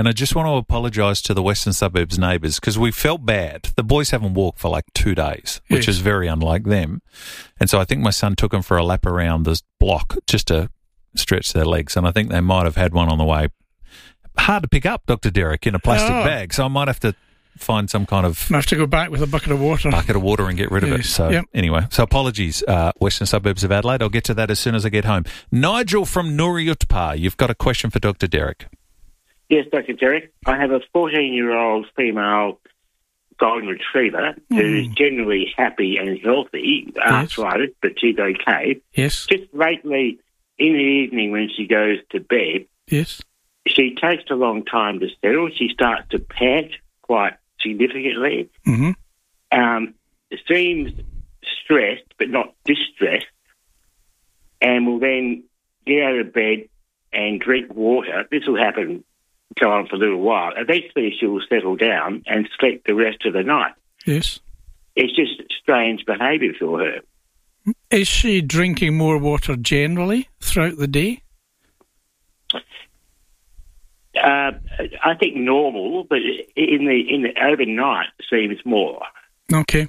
And I just want to apologise to the Western Suburbs neighbours because we felt bad. The boys haven't walked for like 2 days, which is very unlike them. And so I think my son took them for a lap around this block just to stretch their legs. And I think they might have had one on the way. Hard to pick up, Dr. Derek, in a plastic bag. So I might have to find some kind of... I have to go back with a bucket of water. And get rid of it. So anyway, so apologies, Western Suburbs of Adelaide. I'll get to that as soon as I get home. Nigel from Noorutpa, you've got a question for Dr. Derek. Yes, Dr. Derek. I have a 14-year-old female golden retriever who's generally happy and healthy, arthritis, but she's okay. Yes. Just lately, in the evening when she goes to bed, she takes a long time to settle. She starts to pant quite significantly. Seems stressed, but not distressed, and will then get out of bed and drink water. This will go on for a little while. Eventually she will settle down and sleep the rest of the night. Yes. It's just strange behaviour for her. Is she drinking more water generally throughout the day? I think normal, but in the overnight seems more. Okay.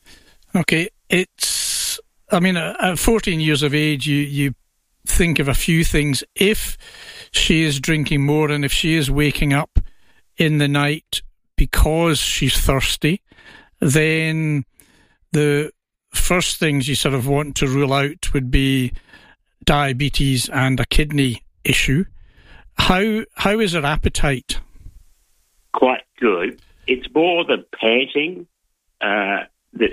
It's, I mean, at 14 years of age, you think of a few things. If she is drinking more and if she is waking up in the night because she's thirsty, then the first things you sort of want to rule out would be diabetes and a kidney issue. How is her appetite? Quite good. It's more the panting that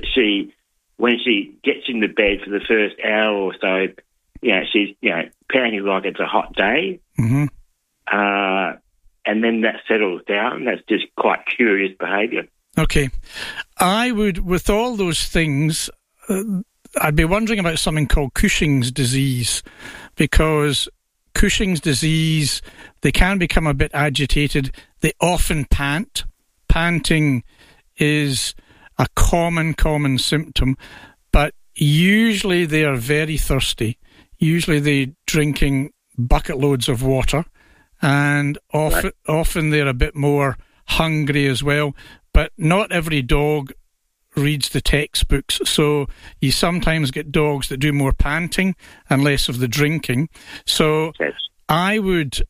when she gets into bed for the first hour or so, she's panting like it's a hot day. And then that settles down. That's just quite curious behaviour. Okay. I would, with all those things, I'd be wondering about something called Cushing's disease, because Cushing's disease, they can become a bit agitated. They often pant. Panting is a common symptom, but usually they are very thirsty. Usually they're drinking bucket loads of water, and often they're a bit more hungry as well. But not every dog reads the textbooks, so you sometimes get dogs that do more panting and less of the drinking. So I would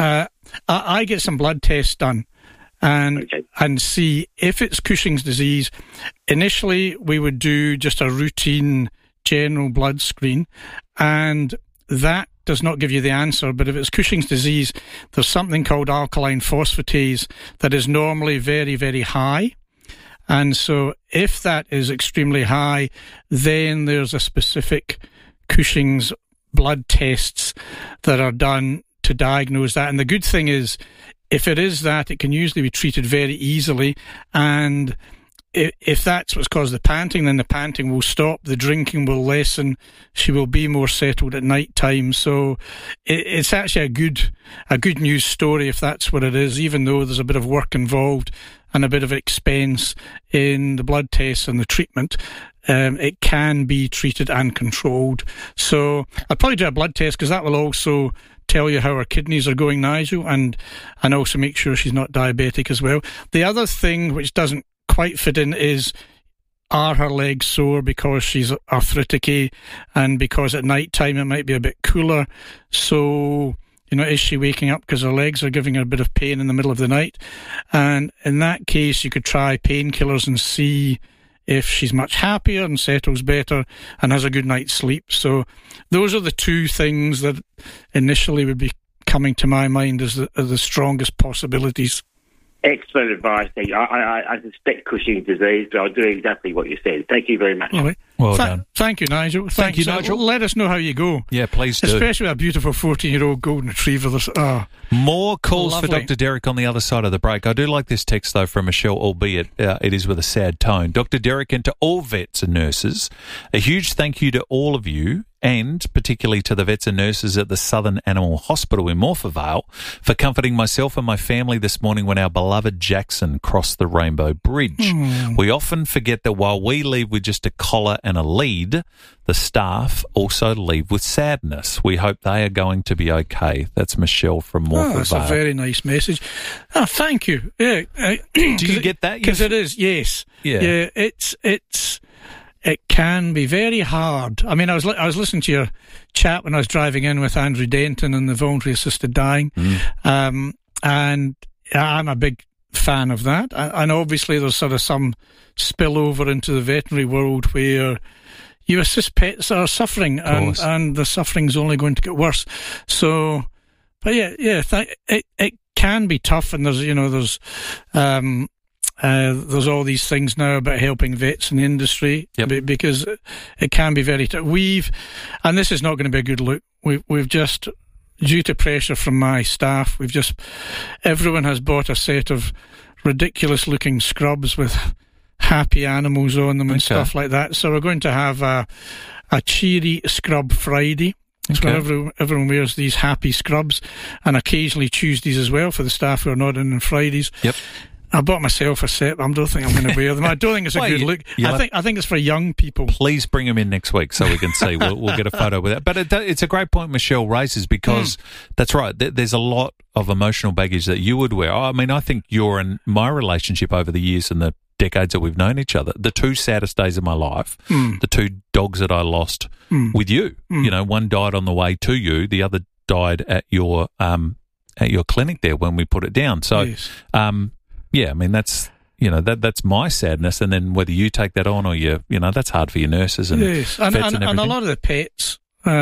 I get some blood tests done and see if it's Cushing's disease. Initially we would do just a routine general blood screen, and that does not give you the answer. But if it's Cushing's disease, there's something called alkaline phosphatase that is normally very, very high. And so if that is extremely high, then there's a specific Cushing's blood tests that are done to diagnose that. And the good thing is, if it is that, it can usually be treated very easily. And if that's what's caused the panting, then the panting will stop, the drinking will lessen, she will be more settled at night time. So it's actually a good news story if that's what it is, even though there's a bit of work involved and a bit of expense in the blood tests and the treatment. It can be treated and controlled. So I'd probably do a blood test, because that will also tell you how her kidneys are going, Nigel, and also make sure she's not diabetic as well. The other thing which doesn't quite fit in is, are her legs sore because she's arthritic, and because at night time it might be a bit cooler? So, is she waking up because her legs are giving her a bit of pain in the middle of the night? And in that case, you could try painkillers and see if she's much happier and settles better and has a good night's sleep. So those are the two things that initially would be coming to my mind as the strongest possibilities. Excellent advice. I suspect Cushing's disease, but I'll do exactly what you said. Thank you very much. Right. Well done. Thank you, Nigel. Thank you, Nigel. Let us know how you go. Yeah, please do. Especially a beautiful 14-year-old golden retriever. More calls lovely. for Dr. Derek on the other side of the break. I do like this text, though, from Michelle, albeit it is with a sad tone. Dr. Derek, and to all vets and nurses, a huge thank you to all of you and particularly to the vets and nurses at the Southern Animal Hospital in Morphettvale for comforting myself and my family this morning when our beloved Jackson crossed the Rainbow Bridge. We often forget that while we leave with just a collar and a lead, the staff also leave with sadness. We hope they are going to be okay. That's Michelle from Morphettvale. That's a very nice message. Thank you. Yeah. Do you get that? Because it is, yes. Yeah. It can be very hard. I mean, I was listening to your chat when I was driving in with Andrew Denton and the voluntary assisted dying, and I'm a big fan of that. And obviously, there's sort of some spillover into the veterinary world where you assist pets that are suffering, and the suffering's only going to get worse. So, but it can be tough, and there's all these things now about helping vets in the industry, because it can be very tough. And this is not going to be a good look. We've just, due to pressure from my staff, everyone has bought a set of ridiculous looking scrubs with happy animals on them and stuff like that. So we're going to have a cheery scrub Friday. So everyone wears these happy scrubs, and occasionally Tuesdays as well for the staff who are not in on Fridays. Yep. I bought myself a set. I don't think I'm going to wear them. I don't think it's a good look. I think it's for young people. Please bring them in next week so we can see. We'll get a photo with that. But it's a great point Michelle raises, because that's right. There's a lot of emotional baggage that you would wear. I mean, I think your and my relationship over the years and the decades that we've known each other, the two saddest days of my life, the two dogs that I lost with you. You know, one died on the way to you, the other died at your clinic there when we put it down. So, yes. I mean, that's my sadness, and then whether you take that on or that's hard for your nurses and vets and everything. And a lot of the pets,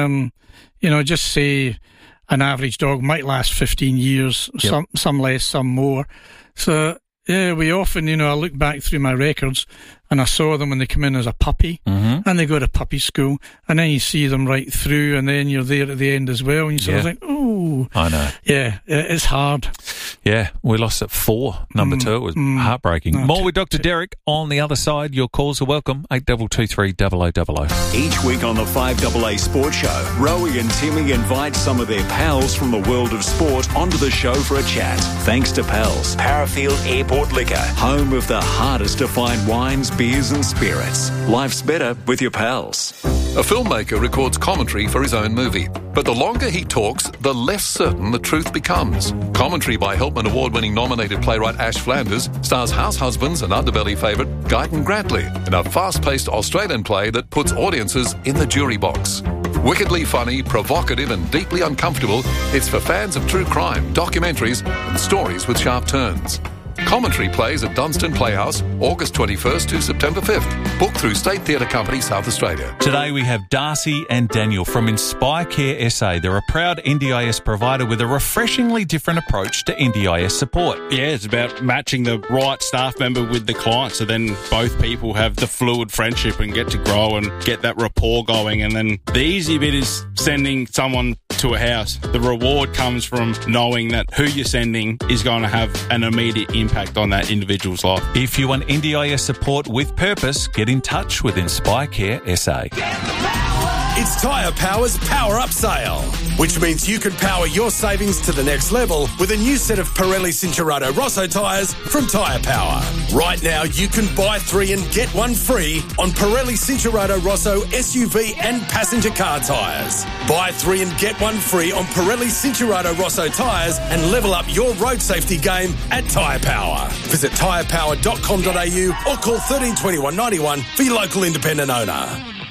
just say an average dog might last 15 years, some less, some more. So, we often, I look back through my records and I saw them when they come in as a puppy and they go to puppy school, and then you see them right through, and then you're there at the end as well, and you sort of think, oh. I know. Yeah, it's hard. Yeah, we lost at 4, number 2. It was heartbreaking. More with Dr. Derek on the other side. Your calls are welcome, 8223 0000. Each week on the 5AA Sports Show, Rowie and Timmy invite some of their pals from the world of sport onto the show for a chat. Thanks to Pals, Parafield Airport Liquor, home of the hardest to find wines, beers and spirits. Life's better with your pals. A filmmaker records commentary for his own movie, but the longer he talks, the less certain the truth becomes. Commentary by Helpman Award-winning nominated playwright Ash Flanders stars house husbands and underbelly favourite Guyton Grantley in a fast-paced Australian play that puts audiences in the jury box. Wickedly funny, provocative and deeply uncomfortable, it's for fans of true crime, documentaries and stories with sharp turns. Commentary plays at Dunstan Playhouse, August 21st to September 5th. Booked through State Theatre Company, South Australia. Today we have Darcy and Daniel from Inspire Care SA. They're a proud NDIS provider with a refreshingly different approach to NDIS support. Yeah, it's about matching the right staff member with the client, so then both people have the fluid friendship and get to grow and get that rapport going. And then the easy bit is sending someone to a house. The reward comes from knowing that who you're sending is going to have an immediate impact on that individual's life. If you want NDIS support with purpose, get in touch with Inspire Care SA. It's Tyre Power's Power Up Sale, which means you can power your savings to the next level with a new set of Pirelli Cinturato Rosso tyres from Tyre Power. Right now, you can buy 3 and get 1 free on Pirelli Cinturato Rosso SUV and passenger car tyres. Buy 3 and get 1 free on Pirelli Cinturato Rosso tyres and level up your road safety game at Tyre Power. Visit tyrepower.com.au or call 13 21 91 for your local independent owner.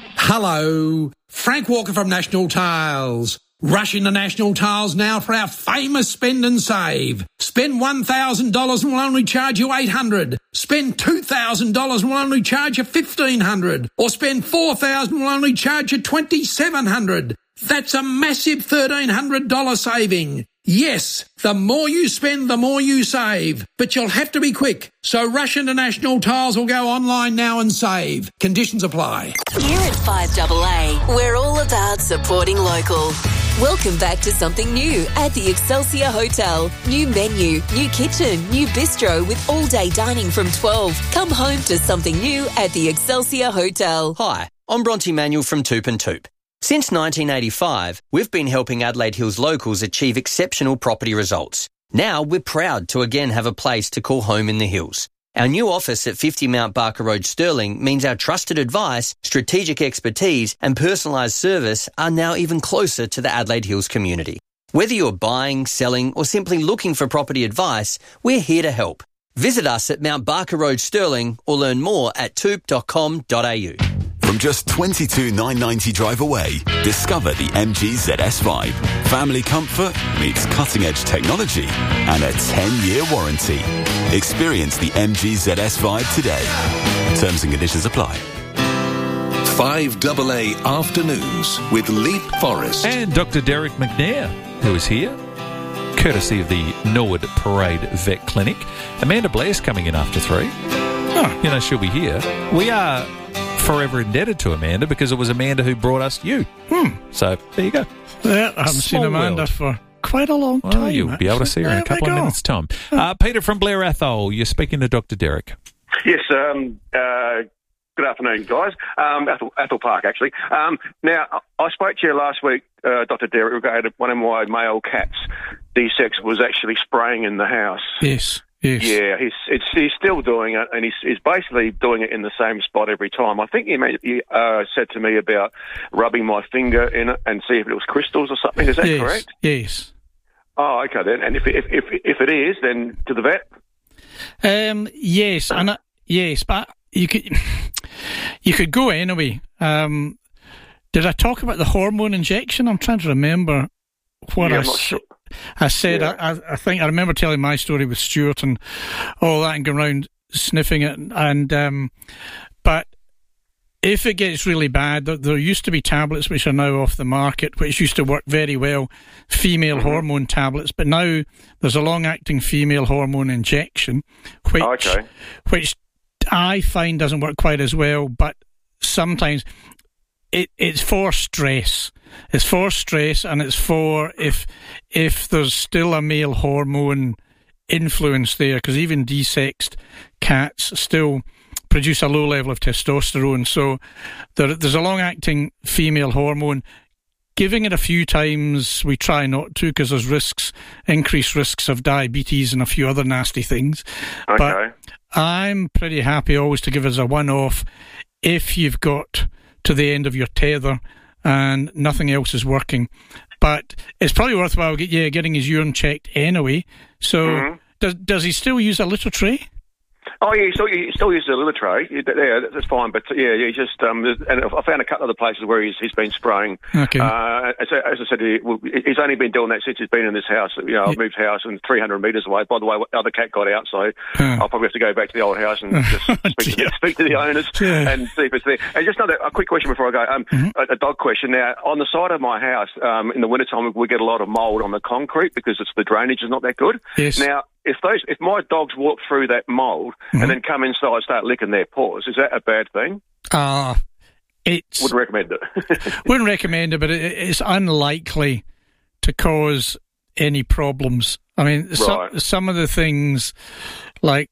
Hello, Frank Walker from National Tiles. Rush into National Tiles now for our famous spend and save. Spend $1,000 and we'll only charge you $800. Spend $2,000 and we'll only charge you $1,500. Or spend $4,000 and we'll only charge you $2,700. That's a massive $1,300 saving. Yes, the more you spend, the more you save. But you'll have to be quick. So rush into National Tiles or go online now and save. Conditions apply. Here at 5AA, we're all about supporting local. Welcome back to something new at the Excelsior Hotel. New menu, new kitchen, new bistro with all-day dining from 12. Come home to something new at the Excelsior Hotel. Hi, I'm Bronte Manuel from Toop and Toop. Since 1985, we've been helping Adelaide Hills locals achieve exceptional property results. Now we're proud to again have a place to call home in the hills. Our new office at 50 Mount Barker Road, Stirling, means our trusted advice, strategic expertise and personalised service are now even closer to the Adelaide Hills community. Whether you're buying, selling or simply looking for property advice, we're here to help. Visit us at Mount Barker Road, Stirling, or learn more at toop.com.au. From just $22,990 drive away, discover the MG ZS Vibe. Family comfort meets cutting-edge technology and a 10-year warranty. Experience the MG ZS Vibe today. Terms and conditions apply. 5AA Afternoons with Leap Forest. And Dr. Derek McNair, who is here, courtesy of the Norwood Parade Vet Clinic. Amanda Blair's coming in after 3. Oh, you know, she'll be here. We are forever indebted to Amanda because it was Amanda who brought us you. So, there you go. Yeah, I haven't seen Amanda for quite a long time. Well, you'll be able to see her in a couple of minutes' time. Peter from Blair Athol, you're speaking to Dr. Derek. Yes, good afternoon, guys. Athol Park, actually. Now, I spoke to you last week, Dr. Derek, regarding one of my male cats. D6 was actually spraying in the house. Yes. Yeah, he's still doing it, and he's basically doing it in the same spot every time. I think he said to me about rubbing my finger in it and see if it was crystals or something. Is that correct? Yes. Oh, okay then. And if it is, then to the vet. Yes, and yes, but you could go anyway. Did I talk about the hormone injection? I'm trying to remember what I'm not sure. I said. I think I remember telling my story with Stuart and all that, and going around sniffing it. And but if it gets really bad, there used to be tablets which are now off the market, which used to work very well, female hormone tablets. But now there's a long-acting female hormone injection, which I find doesn't work quite as well. But sometimes it's for stress. It's for stress, and it's for if there's still a male hormone influence there, because even desexed cats still produce a low level of testosterone. So there's a long-acting female hormone. Giving it a few times, we try not to, because there's increased risks of diabetes and a few other nasty things. Okay. But I'm pretty happy always to give it as a one-off if you've got to the end of your tether and nothing else is working. But it's probably worthwhile getting his urine checked anyway. So does he still use a litter tray? Oh, yeah, he still uses a litter tray. Yeah, that's fine. But, he just... and I found a couple of other places where he's been spraying. Okay. As I said, he's only been doing that since he's been in this house. You know, I've moved house and 300 metres away. By the way, the other cat got out, so I'll probably have to go back to the old house and just speak to the owners and see if it's there. And just a quick question before I go. A dog question. Now, on the side of my house, in the wintertime, we get a lot of mould on the concrete because the drainage is not that good. Yes. Now, if my dogs walk through that mould and then come inside and start licking their paws, is that a bad thing? Wouldn't recommend it. Wouldn't recommend it, but it's unlikely to cause any problems. I mean, some of the things, like,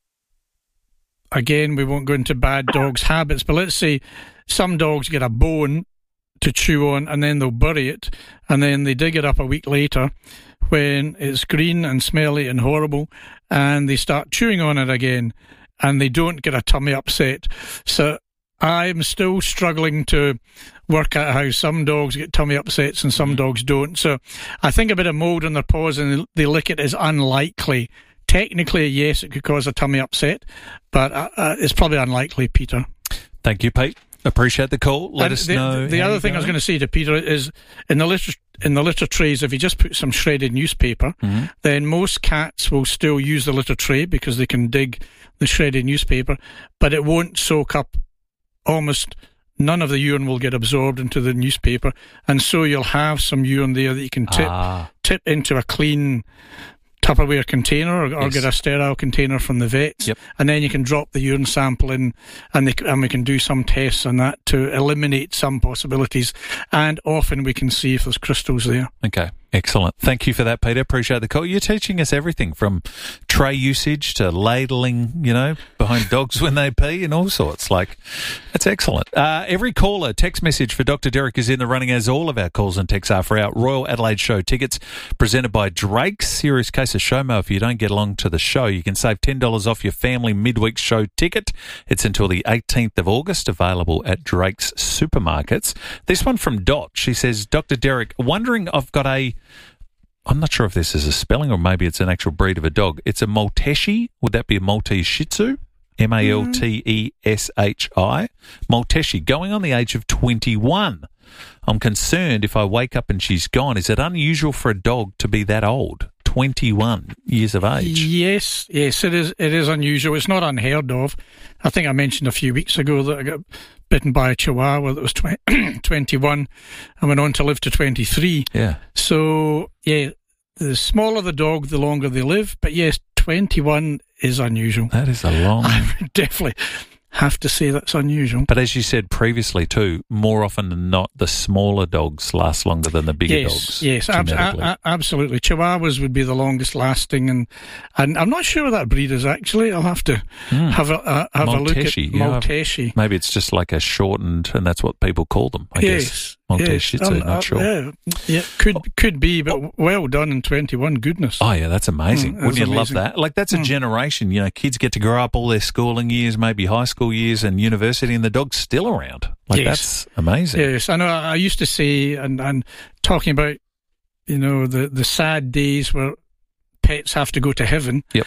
again, we won't go into bad dogs' habits, but let's say some dogs get a bone to chew on and then they'll bury it, and then they dig it up a week later when it's green and smelly and horrible, and they start chewing on it again, and they don't get a tummy upset. So I'm still struggling to work out how some dogs get tummy upsets and some dogs don't. So I think a bit of mould on their paws and they lick it is unlikely. Technically, yes, it could cause a tummy upset, but it's probably unlikely, Peter. Thank you, Pete. Appreciate the call. Let us know. The other thing I was going to say to Peter is in the litter trays, if you just put some shredded newspaper, then most cats will still use the litter tray because they can dig the shredded newspaper, but it won't soak up. Almost none of the urine will get absorbed into the newspaper, and so you'll have some urine there that you can tip into a clean Tupperware container or get a sterile container from the vets, and then you can drop the urine sample in, and we can do some tests on that to eliminate some possibilities, and often we can see if there's crystals there. Okay. Excellent. Thank you for that, Peter. Appreciate the call. You're teaching us everything from tray usage to ladling, behind dogs when they pee and all sorts. That's excellent. Every caller, text message for Dr. Derek is in the running, as all of our calls and texts are, for our Royal Adelaide Show tickets presented by Drake's. Serious case of SHOMO. If you don't get along to the show, you can save $10 off your family midweek show ticket. It's until the 18th of August, available at Drake's supermarkets. This one from Dot. She says, Dr. Derek, wondering, I'm not sure if this is a spelling or maybe it's an actual breed of a dog. It's a Maltese. Would that be a Maltese Shih Tzu? Malteshi. Maltese, going on the age of 21. I'm concerned if I wake up and she's gone. Is it unusual for a dog to be that old? 21 years of age. Yes, it is. It is unusual. It's not unheard of. I think I mentioned a few weeks ago that I got bitten by a Chihuahua that was 21 and went on to live to 23. Yeah. So, the smaller the dog, the longer they live. But yes, 21 is unusual. That is a long... I would definitely have to say that's unusual. But as you said previously too, more often than not, the smaller dogs last longer than the bigger dogs. Yes, absolutely. Chihuahuas would be the longest lasting, and I'm not sure that breed is actually. I'll have to have a look at Maltese. Maybe it's just like a shortened, and that's what people call them, I guess. Maltese Shih Tzu, not sure. Yeah, could be, but well done in 21. Goodness. Oh yeah, that's amazing. Wouldn't you love that? That's a generation. Kids get to grow up all their schooling years, maybe high school years and university, and the dog's still around. That's amazing. Yes, I know. I used to say, and talking about, the sad days where pets have to go to heaven. Yep.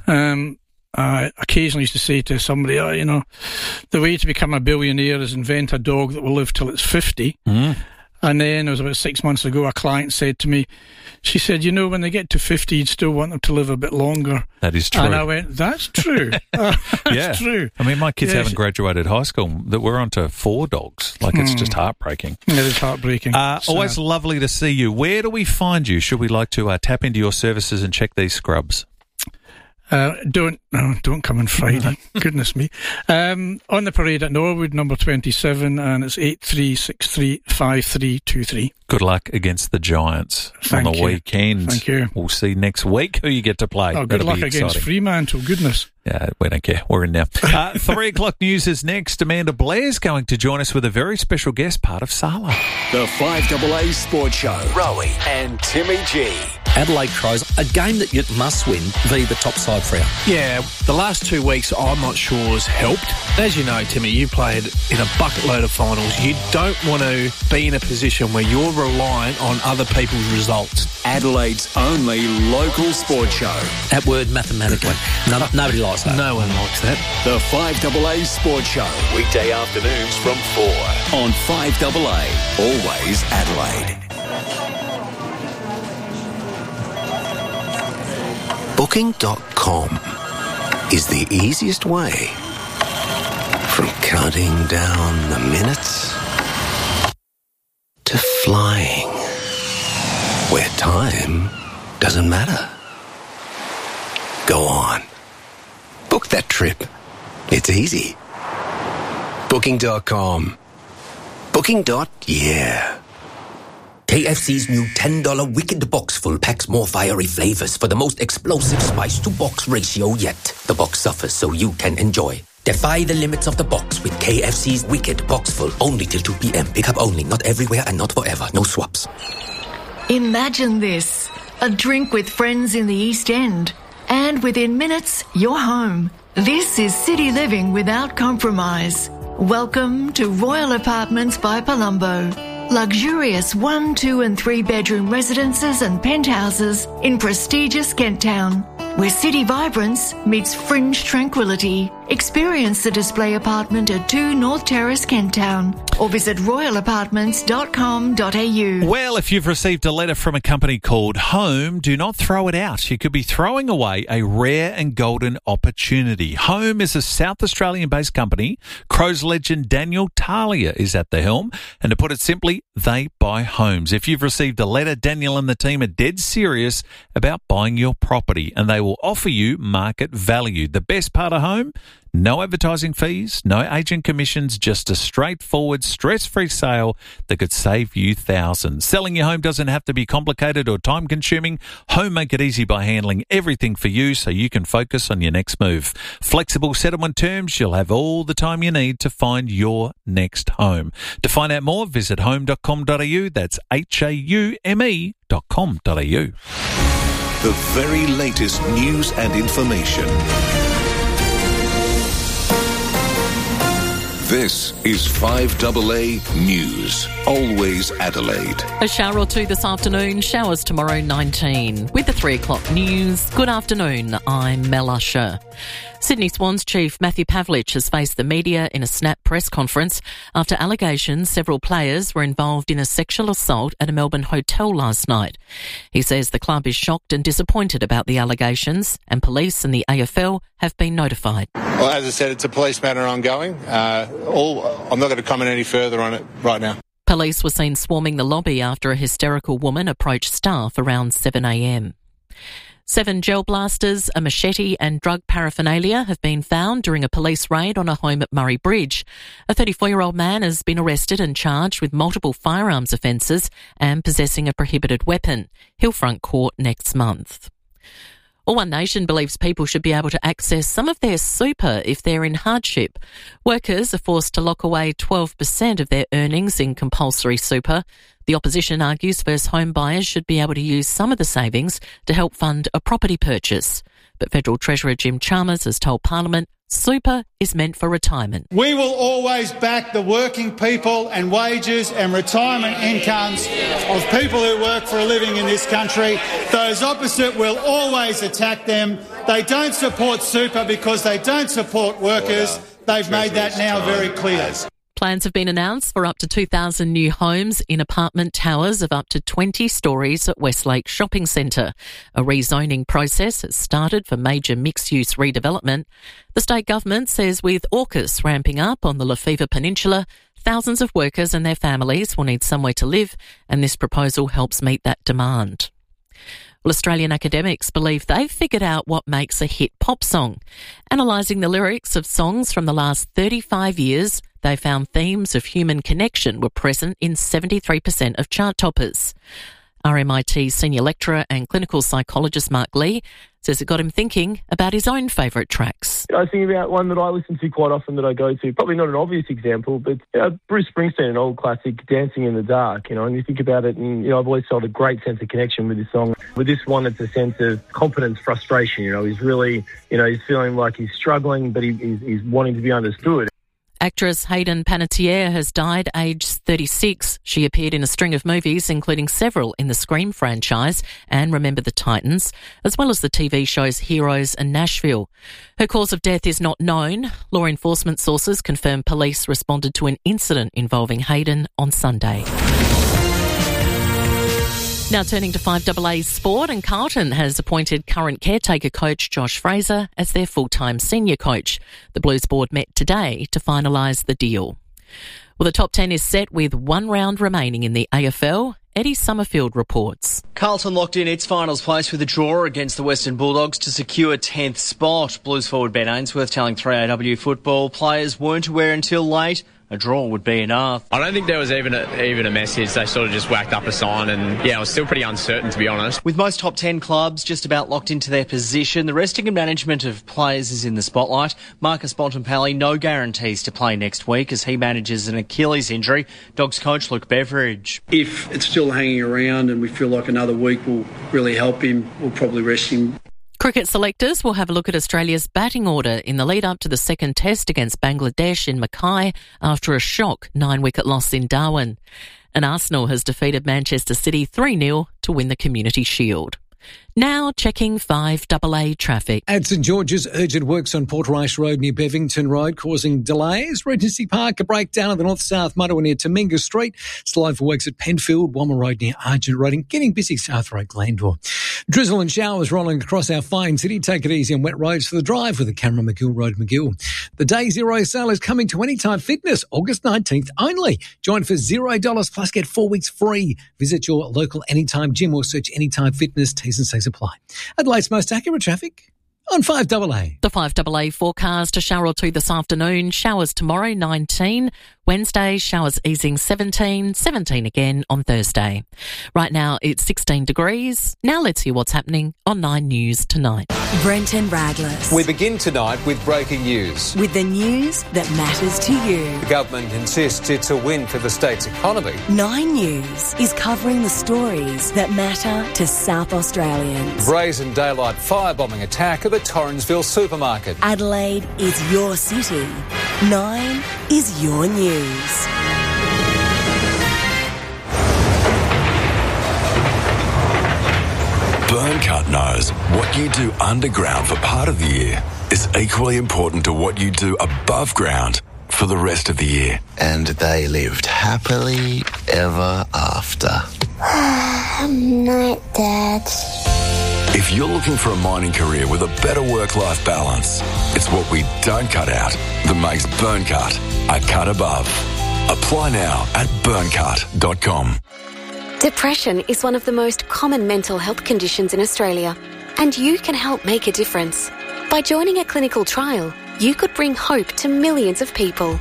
I occasionally used to say to somebody, the way to become a billionaire is invent a dog that will live till it's 50. Mm. And then it was about 6 months ago, a client said to me, she said, when they get to 50, you'd still want them to live a bit longer. That is true. And I went, that's true. That's true. I mean, my kids haven't graduated high school. That we're on to 4 dogs. It's just heartbreaking. It is heartbreaking. Always lovely to see you. Where do we find you? Should we like to tap into your services and check these scrubs? Don't come on Friday. Goodness me. On the parade at Norwood, number 27, and it's 83635323. Good luck against the Giants on the weekend. Thank you. We'll see next week who you get to play. Good luck against Fremantle. Goodness. Yeah, we don't care. We're in now. 3 o'clock news is next. Amanda Blair's going to join us with a very special guest, part of Sala. The 5AA Sports Show. Rowie and Timmy G. Adelaide Crows, a game that you must win via the top side for you. Yeah, the last 2 weeks I'm not sure has helped. As you know, Timmy, you played in a bucket load of finals. You don't want to be in a position where you're reliant on other people's results. Adelaide's only local sports show. That word mathematically. Nobody likes that. No one likes that. The 5AA Sports Show. Weekday afternoons from 4 on 5AA. Always Adelaide. Booking.com is the easiest way from counting down the minutes to flying where time doesn't matter. Go on. Book that trip. It's easy. Booking.com. Booking.yeah. KFC's new $10 Wicked Box Full packs more fiery flavors for the most explosive spice-to-box ratio yet. The box suffers so you can enjoy. Defy the limits of the box with KFC's Wicked Box Full. Only till 2 p.m. Pick up only. Not everywhere and not forever. No swaps. Imagine this. A drink with friends in the East End. And within minutes, you're home. This is city living without compromise. Welcome to Royal Apartments by Palumbo. Luxurious 1, 2 and 3 bedroom residences and penthouses in prestigious Kent Town, where city vibrance meets fringe tranquility. Experience the display apartment at 2 North Terrace, Kent Town, or visit royalapartments.com.au. Well, if you've received a letter from a company called Home, do not throw it out. You could be throwing away a rare and golden opportunity. Home is a South Australian-based company. Crows legend Daniel Talia is at the helm, and to put it simply, they buy homes. If you've received a letter, Daniel and the team are dead serious about buying your property, and they will will offer you market value. The best part of home? No advertising fees, no agent commissions, just a straightforward, stress-free sale that could save you thousands. Selling your home doesn't have to be complicated or time-consuming. Home make it easy by handling everything for you so you can focus on your next move. Flexible settlement terms, you'll have all the time you need to find your next home. To find out more, visit home.com.au. That's HAUME.com.au. The very latest news and information. This is 5AA News. Always Adelaide. A shower or two this afternoon, showers tomorrow 19. With the 3 o'clock news, good afternoon, I'm Mel Usher. Sydney Swans chief Matthew Pavlich has faced the media in a snap press conference after allegations several players were involved in a sexual assault at a Melbourne hotel last night. He says the club is shocked and disappointed about the allegations, and police and the AFL have been notified. Well, as I said, it's a police matter ongoing. I'm not going to comment any further on it right now. Police were seen swarming the lobby after a hysterical woman approached staff around 7 a.m. 7 gel blasters, a machete and drug paraphernalia have been found during a police raid on a home at Murray Bridge. A 34-year-old man has been arrested and charged with multiple firearms offences and possessing a prohibited weapon. He'll front court next month. All One Nation believes people should be able to access some of their super if they're in hardship. Workers are forced to lock away 12% of their earnings in compulsory super. The opposition argues first home buyers should be able to use some of the savings to help fund a property purchase. But Federal Treasurer Jim Chalmers has told Parliament super is meant for retirement. We will always back the working people and wages and retirement incomes of people who work for a living in this country. Those opposite will always attack them. They don't support super because they don't support workers. They've made that now very clear. Plans have been announced for up to 2,000 new homes in apartment towers of up to 20 storeys at Westlake Shopping Centre. A rezoning process has started for major mixed-use redevelopment. The state government says with AUKUS ramping up on the Lefevre Peninsula, thousands of workers and their families will need somewhere to live, and this proposal helps meet that demand. Well, Australian academics believe they've figured out what makes a hit pop song. Analysing the lyrics of songs from the last 35 years, they found themes of human connection were present in 73% of chart toppers. RMIT senior lecturer and clinical psychologist Mark Lee says it got him thinking about his own favourite tracks. I was thinking about one that I listen to quite often that I go to. Probably not an obvious example, but Bruce Springsteen, an old classic, Dancing in the Dark. And you think about it, and I've always felt a great sense of connection with this song. With this one, it's a sense of confidence, frustration. He's really, he's feeling like he's struggling, but he's wanting to be understood. Actress Hayden Panettiere has died aged 36. She appeared in a string of movies, including several in the Scream franchise and Remember the Titans, as well as the TV shows Heroes and Nashville. Her cause of death is not known. Law enforcement sources confirm police responded to an incident involving Hayden on Sunday. Now turning to 5AA Sport, and Carlton has appointed current caretaker coach Josh Fraser as their full-time senior coach. The Blues board met today to finalise the deal. Well, the top 10 is set with one round remaining in the AFL. Eddie Summerfield reports. Carlton locked in its finals place with a draw against the Western Bulldogs to secure 10th spot. Blues forward Ben Ainsworth telling 3AW football players weren't aware until late a draw would be enough. I don't think there was even a message. They sort of just whacked up a sign, and it was still pretty uncertain, to be honest. With most top 10 clubs just about locked into their position, the resting and management of players is in the spotlight. Marcus Bontempelli, no guarantees to play next week as he manages an Achilles injury. Dogs coach Luke Beveridge. If it's still hanging around and we feel like another week will really help him, we'll probably rest him. Cricket selectors will have a look at Australia's batting order in the lead-up to the second test against Bangladesh in Mackay after a shock 9-wicket loss in Darwin. And Arsenal has defeated Manchester City 3-0 to win the Community Shield. Now checking 5AA traffic. At St George's, urgent works on Porterice Road near Bevington Road causing delays. Regency Park, a breakdown on the north-south motorway near Tominga Street. Slow for works at Penfield, Wommer Road near Argent Road, and getting busy South Road, Glandore. Drizzle and showers rolling across our fine city. Take it easy on wet roads for the drive with the Cameron McGill Road, McGill. The Day Zero sale is coming to Anytime Fitness, August 19th only. Join for $0 plus get 4 weeks free. Visit your local Anytime gym or search Anytime Fitness. T's and C's Restrictions apply. Adelaide's most accurate traffic on 5AA. The 5AA forecast, a shower or two this afternoon, showers tomorrow 19, Wednesday showers easing 17 again on Thursday. Right now it's 16 degrees. Now let's hear what's happening on 9 News tonight. Brenton Radless. We begin tonight with breaking news. With the news that matters to you. The government insists it's a win for the state's economy. 9 News is covering the stories that matter to South Australians. Brazen daylight firebombing attack at the Torrensville supermarket. Adelaide is your city. 9 is your news. Burncut knows what you do underground for part of the year is equally important to what you do above ground for the rest of the year. And they lived happily ever after. Night, Dad. If you're looking for a mining career with a better work-life balance, it's what we don't cut out that makes Burncut a cut above. Apply now at burncut.com. Depression is one of the most common mental health conditions in Australia, and you can help make a difference. By joining a clinical trial, you could bring hope to millions of people.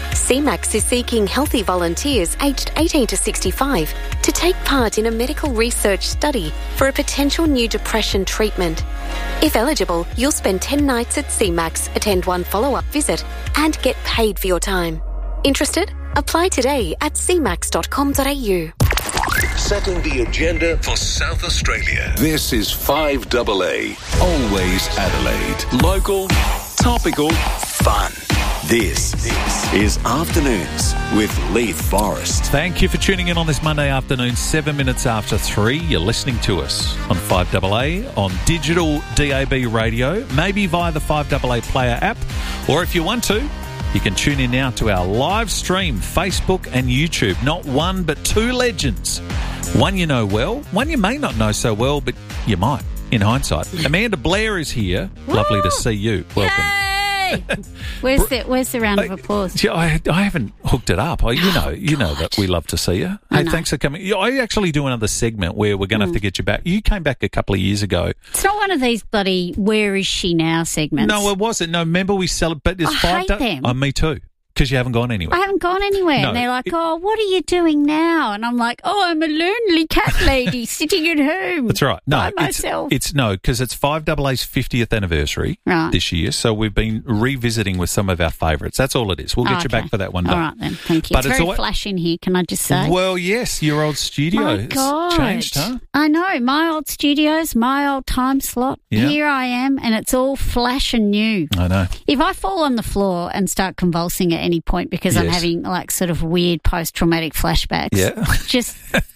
CMAX is seeking healthy volunteers aged 18 to 65 to take part in a medical research study for a potential new depression treatment. If eligible, you'll spend 10 nights at CMAX, attend 1 follow-up visit, and get paid for your time. Interested? Apply today at cmax.com.au. Setting the agenda for South Australia. This is 5AA. Always Adelaide. Local, topical, fun. This is Afternoons with Leith Forrest. Thank you for tuning in on this Monday afternoon, 7 minutes after 3. You're listening to us on 5AA, on digital DAB radio, maybe via the 5AA Player app, or if you want to, you can tune in now to our live stream, Facebook and YouTube. Not one, but 2 legends. One you know well, one you may not know so well, but you might, in hindsight. Amanda Blair is here. Woo! Lovely to see you. Welcome. Yay! Where's the round of applause? Yeah, I haven't hooked it up. You know that we love to see you. Hey, thanks for coming. Yeah, I actually do another segment where we're going to have to get you back. You came back a couple of years ago. It's not one of these bloody "Where is she now" segments. No, it wasn't. No, remember we celebrate. I hate them. Oh, me too. Because you haven't gone anywhere. I haven't gone anywhere. No, and they're like, oh, what are you doing now? And I'm like, oh, I'm a lonely cat lady sitting at home. That's right. No, by myself. It's 5AA's 50th anniversary this year. So we've been revisiting with some of our favourites. That's all it is. We'll get you back for that one day. All right then. Thank you. But it's very flash in here, can I just say? Well, yes, your old studio has changed, huh? I know. My old studios, my old time slot. Yeah. Here I am, and it's all flash and new. I know. If I fall on the floor and start convulsing at any point because I'm having like sort of weird post-traumatic flashbacks. Yeah. Just,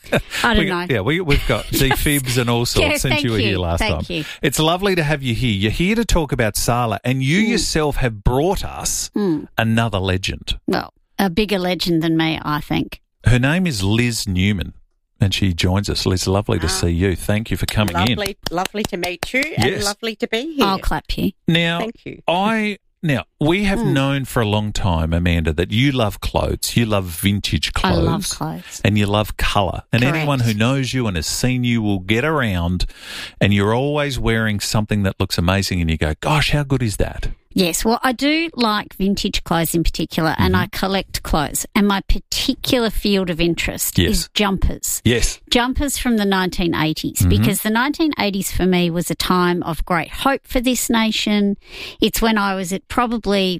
I don't know. Yeah, we've got defibs and all sorts since you were here last time. Thank you. It's lovely to have you here. You're here to talk about Sala, and you yourself have brought us another legend. Well, a bigger legend than me, I think. Her name is Liz Newman, and she joins us. Liz, lovely to see you. Thank you for coming in. Lovely to meet you and lovely to be here. I'll clap you. Now, thank you. Now, we have known for a long time, Amanda, that you love clothes. You love vintage clothes. I love clothes. And you love colour. And Correct. anyone who knows you and has seen you will get around and you're always wearing something that looks amazing and you go, gosh, how good is that? Yes, well, I do like vintage clothes in particular, and I collect clothes. And my particular field of interest is jumpers. Yes. Jumpers from the 1980s, because the 1980s for me was a time of great hope for this nation. It's when I was probably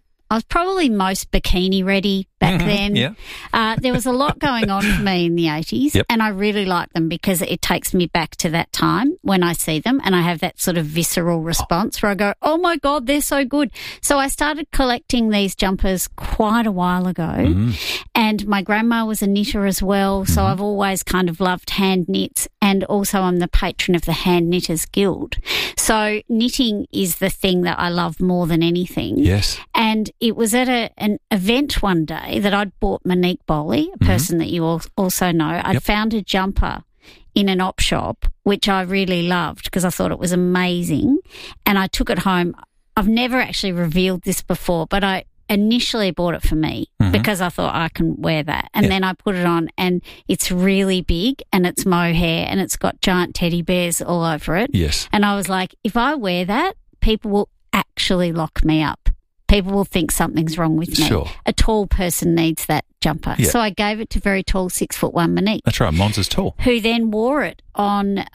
most bikini ready back then. Yeah. There was a lot going on for me in the 80s, and I really like them because it takes me back to that time when I see them, and I have that sort of visceral response where I go, oh my God, they're so good. So I started collecting these jumpers quite a while ago, and my grandma was a knitter as well, so I've always kind of loved hand knits, and also I'm the patron of the Hand Knitters Guild. So knitting is the thing that I love more than anything. Yes. And it was at an event one day that I'd bought Monique Bowley, a person that you also know. I'd found a jumper in an op shop, which I really loved because I thought it was amazing. And I took it home. I've never actually revealed this before, but I initially bought it for me because I thought I can wear that. And then I put it on and it's really big and it's mohair and it's got giant teddy bears all over it. Yes. And I was like, if I wear that, people will actually lock me up. People will think something's wrong with me. Sure. A tall person needs that jumper. Yeah. So I gave it to very tall 6'1" Monique. That's right. Mons is tall. Who then wore it on,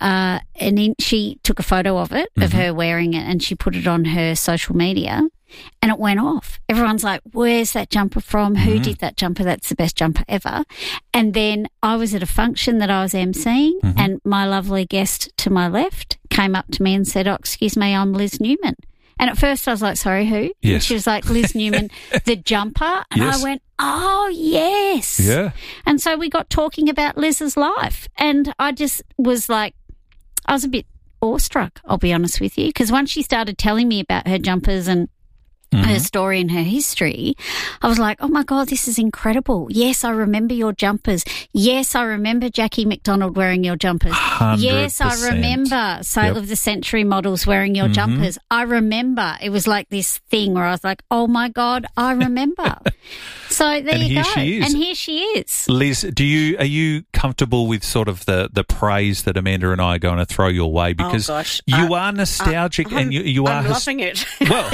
she took a photo of it, of her wearing it, and she put it on her social media, and it went off. Everyone's like, where's that jumper from? Who did that jumper? That's the best jumper ever. And then I was at a function that I was emceeing, and my lovely guest to my left came up to me and said, oh, excuse me, I'm Liz Newman. And at first I was like, sorry, who? Yes. And she was like, Liz Newman, the jumper. And Yes. I went, oh, yes. Yeah. And so we got talking about Liz's life. And I just was like, I was a bit awestruck, I'll be honest with you, because once she started telling me about her jumpers and her story and her history, I was like, oh, my God, this is incredible. Yes, I remember your jumpers. Yes, I remember Jackie McDonald wearing your jumpers. 100%. Yes, I remember Sale of the Century models wearing your jumpers. I remember. It was like this thing where I was like, oh, my God, I remember. So there And you here go. she is. And here she is. Liz, are you comfortable with sort of the praise that Amanda and I are going to throw your way? Because gosh. you are nostalgic and you are... I'm loving it. Well,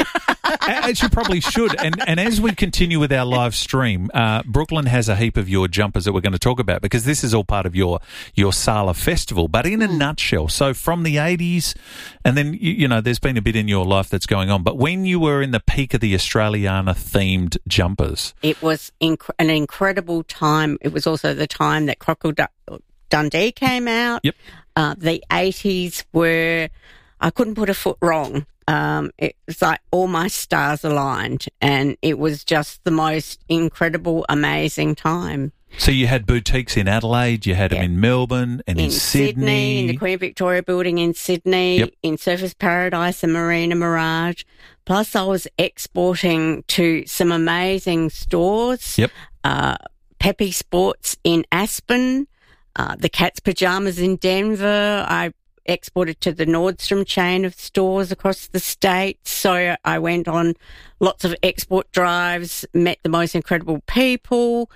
as you probably should. And as we continue with our live stream, Brooklyn has a heap of your jumpers that we're going to talk about because this is all part of your Sala festival. But in a nutshell, so from the 80s, and then, you know, there's been a bit in your life that's going on. But when you were in the peak of the Australiana-themed jumpers... It was an incredible time. It was also the time that Crocodile Dundee came out. Yep. The 80s were... I couldn't put a foot wrong. It was like all my stars aligned, and it was just the most incredible, amazing time. So you had boutiques in Adelaide, you had them in Melbourne and in Sydney. In the Queen Victoria building in Sydney, in Surfers Paradise and Marina Mirage. Plus I was exporting to some amazing stores. Yep. Peppy Sports in Aspen, the Cat's Pajamas in Denver. I exported to the Nordstrom chain of stores across the state. So I went on lots of export drives, met the most incredible people.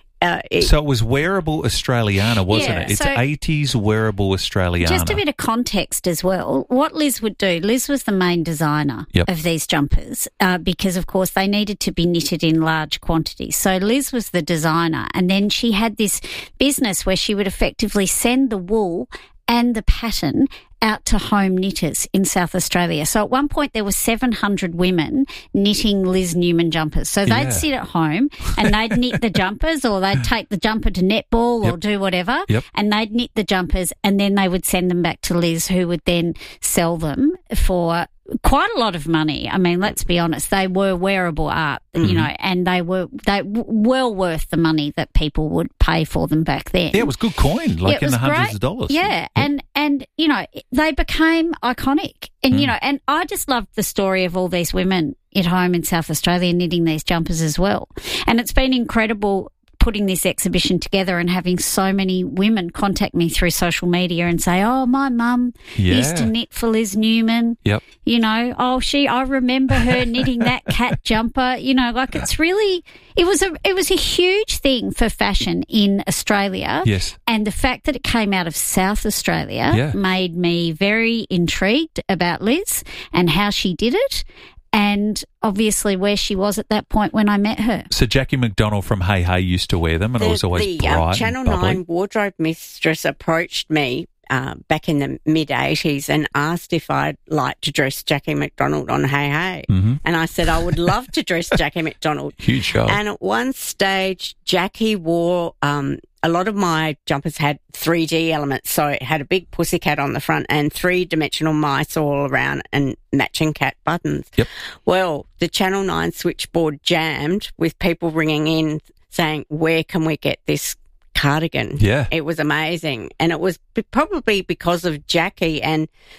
So it was wearable Australiana, wasn't it? It's so 80s wearable Australiana. Just a bit of context as well. What Liz would do, Liz was the main designer of these jumpers because, of course, they needed to be knitted in large quantities. So Liz was the designer, and then she had this business where she would effectively send the wool and the pattern out to home knitters in South Australia. So at one point there were 700 women knitting Liz Newman jumpers. So they'd sit at home and they'd knit the jumpers, or they'd take the jumper to netball or do whatever, and they'd knit the jumpers, and then they would send them back to Liz, who would then sell them for quite a lot of money. I mean, let's be honest, they were wearable art, you know, and they were well worth the money that people would pay for them back then. Yeah, it was good coin, like in the hundreds of dollars. Yeah, and you know, they became iconic. And, you know, and I just loved the story of all these women at home in South Australia knitting these jumpers as well. And it's been incredible putting this exhibition together and having so many women contact me through social media and say, oh, my mum used to knit for Liz Newman. Yep. You know, I remember her knitting that cat jumper. You know, like it's really, it was a huge thing for fashion in Australia. Yes. And the fact that it came out of South Australia made me very intrigued about Liz and how she did it, and obviously where she was at that point when I met her. So Jackie McDonald from Hey Hey used to wear them, and it was always bright. The Channel and bubbly. 9 wardrobe mistress approached me back in the mid-80s and asked if I'd like to dress Jackie McDonald on Hey Hey. And I said I would love to dress Jackie McDonald. Huge show. And at one stage, Jackie wore... a lot of my jumpers had 3D elements, so it had a big pussycat on the front and three-dimensional mice all around and matching cat buttons. Yep. Well, the Channel 9 switchboard jammed with people ringing in saying, where can we get this cardigan? Yeah. It was amazing. And it was probably because of Jackie and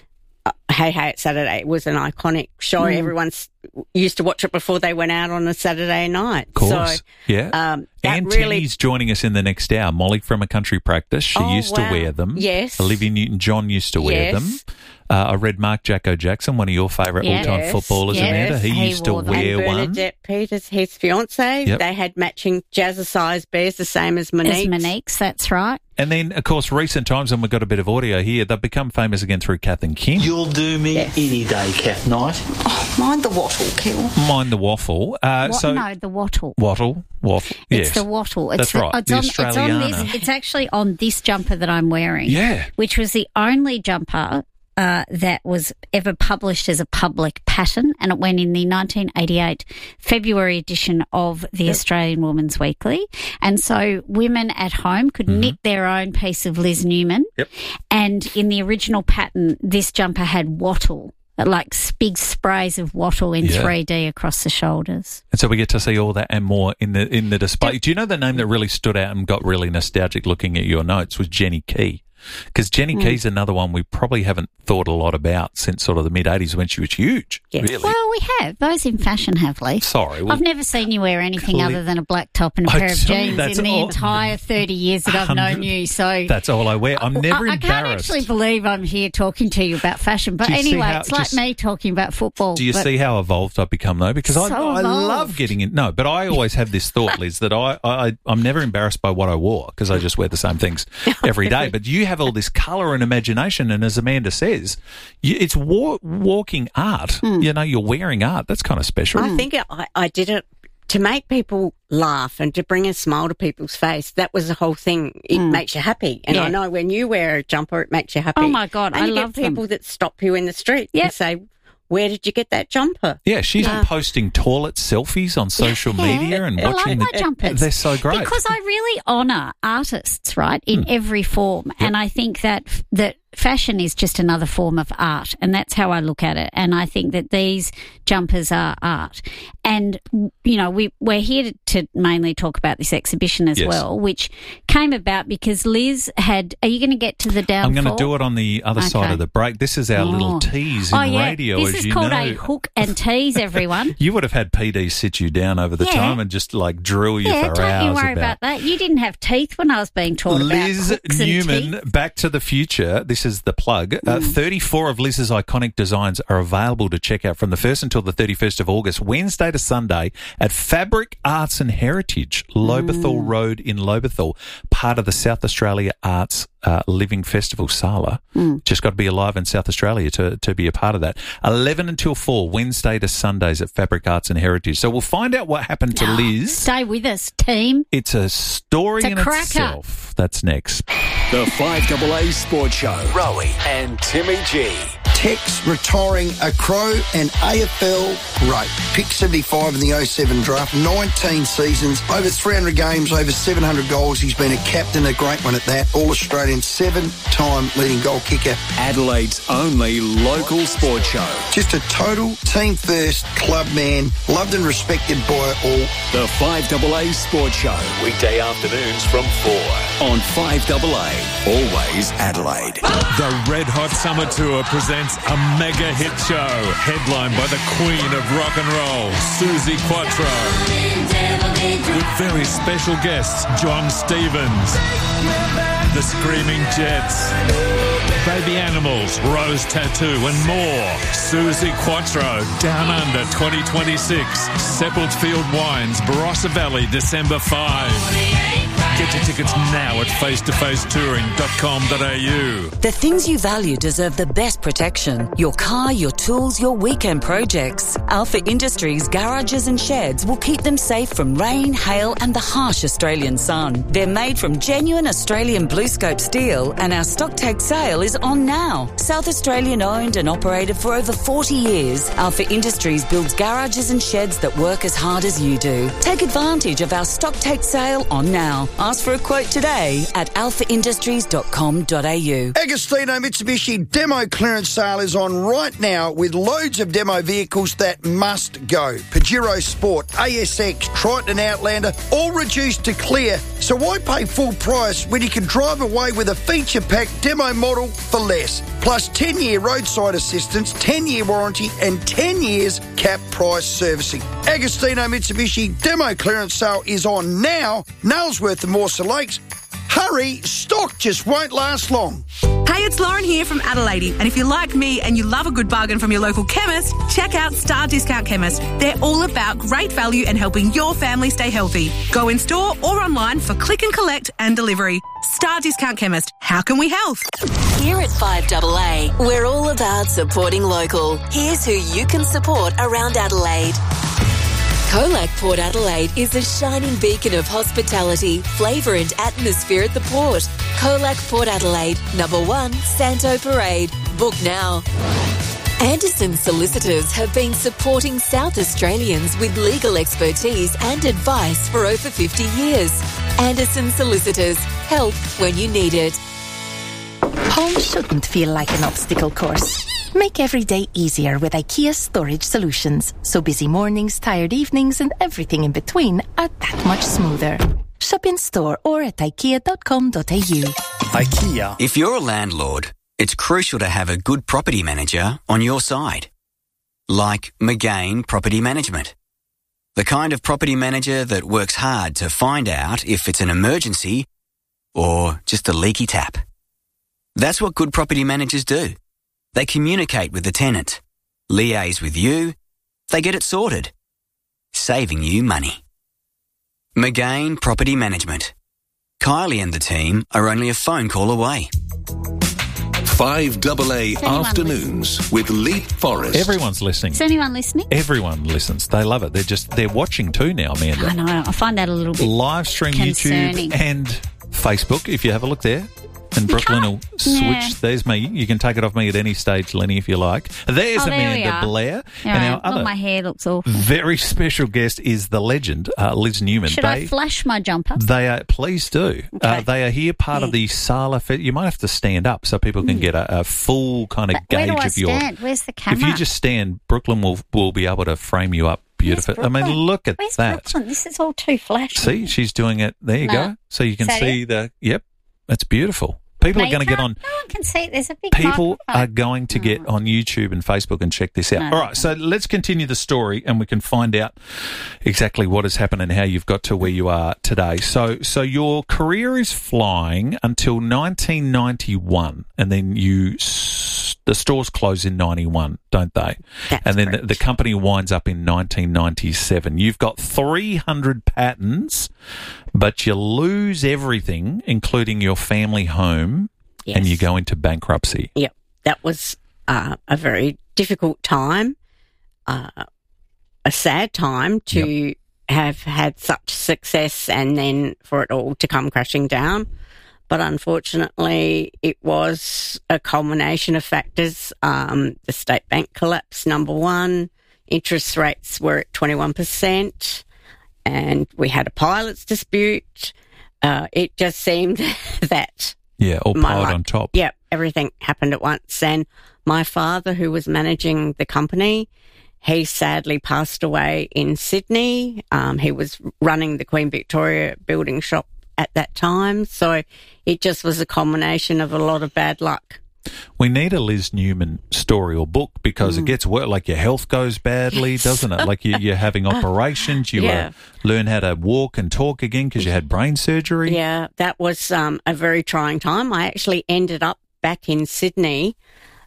Hey Hey It's Saturday. It was an iconic show. Everyone used to watch it before they went out on a Saturday night. Of course. So, yeah. Anne Tinney's joining us in the next hour. Molly from A Country Practice. She used to wear them. Yes. Olivia Newton-John used to wear them. I read Mark Jacko Jackson, one of your favourite all-time footballers, Amanda. He used to wear one. Bernadette Peters, his fiancée, they had matching jazzercise bears, the same as Monique's. As Monique's, that's right. And then, of course, recent times, and we've got a bit of audio here, they've become famous again through Kath and Kim. You'll do me any day, Kath Knight. Oh, mind the wattle, Kill. Mind the waffle. No, the wattle. Waffle, yes. It's the wattle. That's right, the Australiana. It's actually on this jumper that I'm wearing. Yeah. Which was the only jumper that was ever published as a public pattern, and it went in the 1988 February edition of the Australian Woman's Weekly. And so women at home could knit their own piece of Liz Newman. Yep. And in the original pattern, this jumper had wattle, like big sprays of wattle in 3D across the shoulders. And so we get to see all that and more in the display. Do you know the name that really stood out and got really nostalgic looking at your notes was Jenny Key? Because Jenny Key's another one we probably haven't thought a lot about since sort of the mid-'80s when she was huge, really. Well, we have. Those in fashion have, Lee. Sorry. I've never seen you wear anything other than a black top and a pair of jeans in the entire 30 years that I've known you. So that's all I wear. I'm never embarrassed. I can't actually believe I'm here talking to you about fashion. But anyway, it's like me talking about football. Do you see how evolved I've become, though? Because I love getting in. No, but I always have this thought, Liz, that I'm never embarrassed by what I wore because I just wear the same things every day. But you have all this colour and imagination, and as Amanda says, it's walking art. You know, you're wearing art. That's kind of special. I think I did it to make people laugh and to bring a smile to people's face. That was the whole thing. It makes you happy. And I know when you wear a jumper, it makes you happy. Oh, my God, and I you love get people that stop you in the street and say, where did you get that jumper? Yeah, she's posting toilet selfies on social media and watching my jumpers. They're so great. Because I really honour artists, right, in every form. Yep. And I think that fashion is just another form of art, and that's how I look at it. And I think that these jumpers are art. And, you know, we're here to mainly talk about this exhibition as well, which came about because Liz had... Are you going to get to the downfall? I'm going to do it on the other side of the break. This is our little tease in radio, this as is you called know. a hook and tease, everyone. You would have had PD sit you down over the time and just, like, drill you for hours. Yeah, don't you worry about that. You didn't have teeth when I was being taught Liz about hooks Newman, and teeth. Back to the Future. This is the plug. 34 of Liz's iconic designs are available to check out from the 1st until the 31st of August, Wednesday to Sunday, at Fabric Arts and Heritage, Lobethal Road in Lobethal, part of the South Australia Arts Living Festival, SALA. Just got to be alive in South Australia to be a part of that. 11 until 4, Wednesday to Sundays at Fabric Arts and Heritage. So we'll find out what happened to Liz. Stay with us, team. It's a story in cracker. itself. That's next. The 5AA Sports Show. Rowie and Timmy G. Tex retiring a Crow and AFL great. Pick 75 in the 07 draft, 19 seasons, over 300 games, over 700 goals. He's been a captain, a great one at that. All-Australian, 7-time leading goal kicker. Adelaide's only local sports show. Just a total team first club man, loved and respected by all. The 5AA Sports Show. Weekday afternoons from 4 on 5AA. Always Adelaide. The Red Hot Summer Tour presents a mega hit show headlined by the Queen of Rock and Roll, Suzi Quatro, with very special guests John Stevens, the Screaming Jets, Baby Animals, Rose Tattoo and more. Suzi Quatro, Down Under 2026, Seppeltfield Wines, Barossa Valley, December 5. Get your tickets now at facetofacetouring.com.au. The things you value deserve the best protection. Your car, your tools, your weekend projects. Alpha Industries garages and sheds will keep them safe from rain, hail and the harsh Australian sun. They're made from genuine Australian BlueScope steel and our stock take sale is on now. South Australian owned and operated for over 40 years, Alpha Industries builds garages and sheds that work as hard as you do. Take advantage of our stock take sale on now. Ask Ask for a quote today at alphaindustries.com.au. Agostino Mitsubishi demo clearance sale is on right now with loads of demo vehicles that must go. Pajero Sport, ASX, Triton Outlander, all reduced to clear. So why pay full price when you can drive away with a feature-packed demo model for less? Plus 10-year roadside assistance, 10-year warranty and 10 years cap price servicing. Agostino Mitsubishi demo clearance sale is on now. Nailsworth and Mawson Lakes. Hurry, stock just won't last long. Hey, it's Lauren here from Adelaide, and if you're like me and you love a good bargain from your local chemist, check out Star Discount Chemist. They're all about great value and helping your family stay healthy. Go in store or online for click and collect and delivery. Star Discount Chemist, how can we help? Here at 5AA, we're all about supporting local. Here's who you can support around Adelaide. Colac Port Adelaide is a shining beacon of hospitality, flavour and atmosphere at the port. Colac Port Adelaide, number 1, Santo Parade. Book now. Anderson Solicitors have been supporting South Australians with legal expertise and advice for over 50 years. Anderson Solicitors, help when you need it. Home shouldn't feel like an obstacle course. Make every day easier with IKEA Storage Solutions, so busy mornings, tired evenings and everything in between are that much smoother. Shop in store or at ikea.com.au. IKEA. If you're a landlord, it's crucial to have a good property manager on your side. Like McGain Property Management. The kind of property manager that works hard to find out if it's an emergency or just a leaky tap. That's what good property managers do. They communicate with the tenant, liaise with you, they get it sorted, saving you money. McGain Property Management. Kylie and the team are only a phone call away. 5AA Afternoons with Leap Forest. Everyone's listening. Is anyone listening? Everyone listens. They love it. They're watching too now, Amanda. I know. I find that a little bit live stream, concerning. YouTube and Facebook, if you have a look there. And Brooklyn will switch. Yeah. There's me. You can take it off me at any stage, Lenny, if you like. There's Amanda Blair. And our other my hair looks awful. Very special guest is the legend, Liz Newman. Should I flash my jumper? They are. Please do. Okay. They are here, part of the Sala Fest. You might have to stand up so people can get a full kind of gauge Where do I of your. stand? Where's the camera? If you just stand, Brooklyn will be able to frame you up beautiful. I mean, look at Where's that. Brooklyn? This is all too flashy. See, she's doing it. There you go. So you can see the. Yep, that's beautiful. People are going to get on. No one can see it. There's a big People microphone. are going to get on YouTube and Facebook and check this out. No. All right, so let's continue the story and we can find out exactly what has happened and how you've got to where you are today. So your career is flying until 1991, and then the stores close in 91, don't they? And then the company winds up in 1997. You've got 300 patents, but you lose everything, including your family home, and you go into bankruptcy. Yep, that was a very difficult time, a sad time to have had such success and then for it all to come crashing down. But unfortunately, it was a culmination of factors. The state bank collapse, number one. Interest rates were at 21%. And we had a pilots dispute. It just seemed that... Yeah, all piled on top. Yep, everything happened at once. And my father, who was managing the company, he sadly passed away in Sydney. He was running the Queen Victoria building shop at that time. So it just was a combination of a lot of bad luck. We need a Liz Newman story or book because it gets worse. Like your health goes badly, doesn't it? Like you're having operations, you learn how to walk and talk again because you had brain surgery. Yeah, that was a very trying time. I actually ended up back in Sydney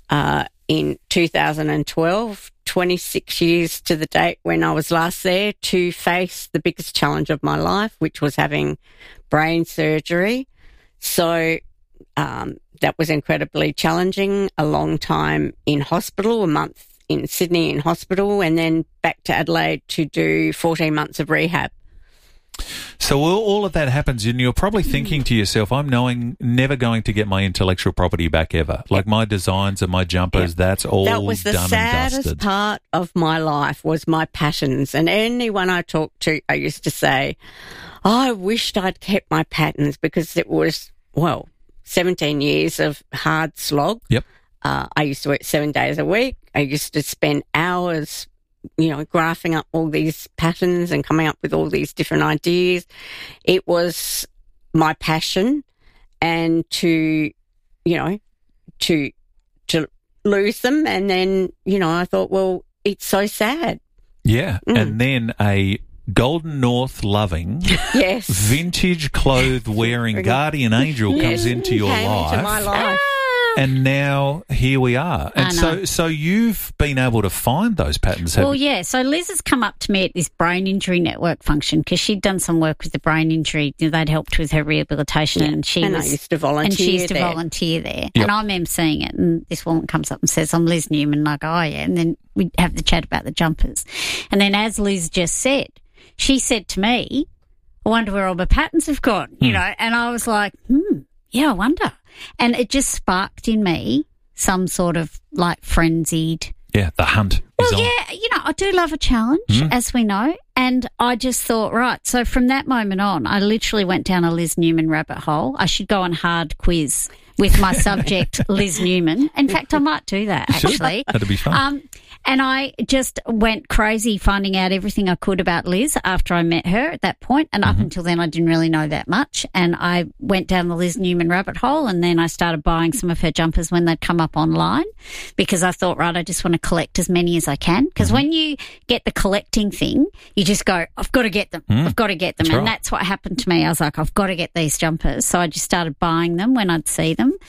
in 2012, 26 years to the date when I was last there, to face the biggest challenge of my life, which was having brain surgery. So that was incredibly challenging, a long time in hospital, a month in Sydney in hospital, and then back to Adelaide to do 14 months of rehab. So all of that happens, and you're probably thinking to yourself, I'm never going to get my intellectual property back ever. Like my designs and my jumpers, that's all done and dusted. That was the saddest part of my life was my patterns. And anyone I talked to, I used to say, I wished I'd kept my patterns because it was, 17 years of hard slog. Yep. I used to work 7 days a week. I used to spend hours graphing up all these patterns and coming up with all these different ideas. It was my passion, and to lose them. And then, I thought, well, it's so sad. Yeah. And then a Golden North loving, yes, vintage clothes wearing guardian angel comes into your life. Into my life. And now here we are. And so you've been able to find those patterns, haven't you? Yeah. So Liz has come up to me at this Brain Injury Network function because she'd done some work with the brain injury. They'd helped with her rehabilitation, and I used to volunteer. And she used to volunteer there. Yep. And I'm emceeing it, and this woman comes up and says, "I'm Liz Newman." And I go, "Oh yeah." And then we have the chat about the jumpers. And then, as Liz just said, she said to me, "I wonder where all my patterns have gone." And I was like, yeah, I wonder. And it just sparked in me some sort of like frenzied. Yeah, the hunt. I do love a challenge, as we know. And I just thought, right, so from that moment on, I literally went down a Liz Newman rabbit hole. I should go on hard quiz with my subject, Liz Newman. In fact, I might do that, actually. That'd be fun. And I just went crazy finding out everything I could about Liz after I met her at that point. And up until then, I didn't really know that much. And I went down the Liz Newman rabbit hole, and then I started buying some of her jumpers when they'd come up online because I thought, right, I just want to collect as many as I can. Because when you get the collecting thing, you just go, I've got to get them. I've got to get them. And that's what happened to me. I was like, I've got to get these jumpers. So I just started buying them when I'd see them.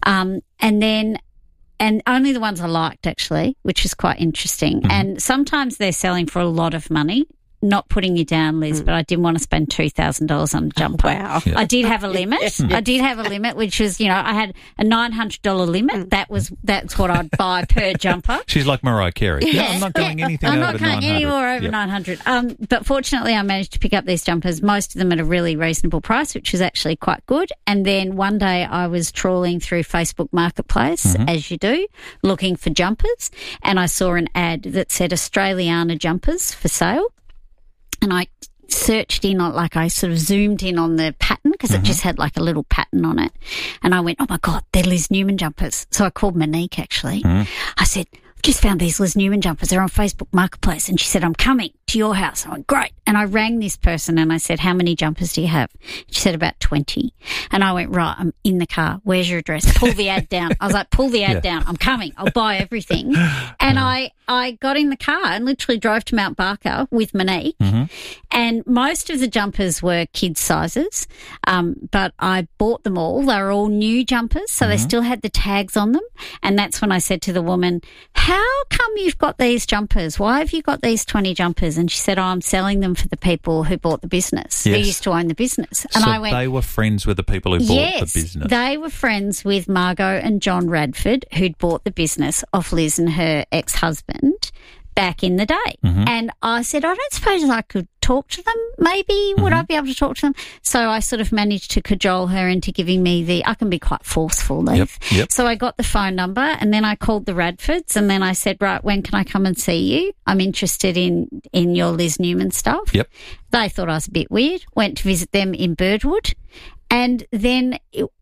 And only the ones I liked, actually, which is quite interesting. And sometimes they're selling for a lot of money. Not putting you down, Liz, but I didn't want to spend $2,000 on a jumper. Wow. Yeah. I did have a limit. I did have a limit, which was, I had a $900 limit. That's what I'd buy per jumper. She's like Mariah Carey. Yeah, I'm not going anything over 900. I'm not going any more over 900. But fortunately, I managed to pick up these jumpers, most of them at a really reasonable price, which was actually quite good. And then one day I was trawling through Facebook Marketplace, as you do, looking for jumpers, and I saw an ad that said Australiana jumpers for sale. And I searched in on, I sort of zoomed in on the pattern because it just had like a little pattern on it. And I went, oh my God, they're Liz Newman jumpers. So I called Monique actually. I said, I've just found these Liz Newman jumpers. They're on Facebook Marketplace. And she said, I'm coming to your house. I went, great. And I rang this person and I said, how many jumpers do you have? She said, about 20. And I went, right, I'm in the car. Where's your address? Pull the ad down. I was like, pull the ad down. I'm coming. I'll buy everything. And I got in the car and literally drove to Mount Barker with Monique. And most of the jumpers were kids' sizes, but I bought them all. They were all new jumpers, so they still had the tags on them. And that's when I said to the woman, how come you've got these jumpers? Why have you got these 20 jumpers? And she said, I'm selling them for the people who bought the business, who used to own the business. And so I went, they were friends with the people who bought the business. They were friends with Margot and John Radford, who'd bought the business off Liz and her ex-husband back in the day. And I said, I don't suppose I could talk to them, maybe? Would I be able to talk to them? So I sort of managed to cajole her into giving me I can be quite forceful, Liv. Yep. So I got the phone number and then I called the Radfords and then I said, right, when can I come and see you? I'm interested in your Liz Newman stuff. They thought I was a bit weird, went to visit them in Birdwood. And then